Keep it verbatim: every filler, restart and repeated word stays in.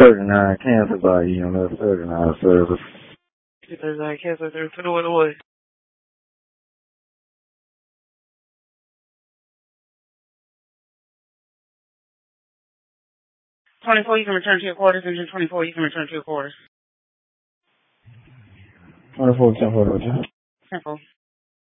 thirty-nine, cancel by E M S thirty-nine service. two thirty-nine, cancel service, put away the way. twenty-four, you can return to your quarters. Engine twenty-four, you can return to your quarters. twenty-four, ten four, ten four.